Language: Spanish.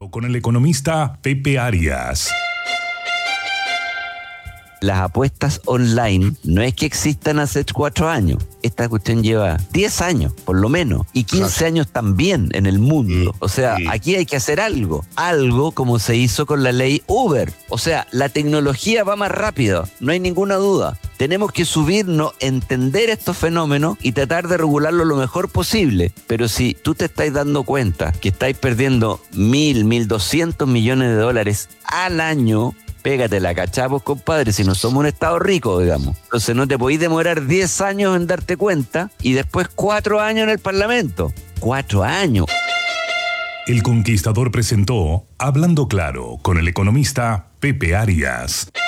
Con el economista Pepe Arias. Las apuestas online no es que existan hace 4 años. Esta cuestión lleva 10 años, por lo menos, y 15 años también en el mundo. O sea, aquí hay que hacer algo. Algo como se hizo con la ley Uber. O sea, la tecnología va más rápido, no hay ninguna duda. Tenemos que subirnos, entender estos fenómenos y tratar de regularlo lo mejor posible. Pero si tú te estás dando cuenta que estáis perdiendo 1.200 millones de dólares al año, pégate la cachapos, compadre, si no somos un estado rico, digamos. Entonces no te podís demorar 10 años en darte cuenta y después 4 años en el Parlamento. 4 años. El Conquistador presentó Hablando Claro con el economista Pepe Arias.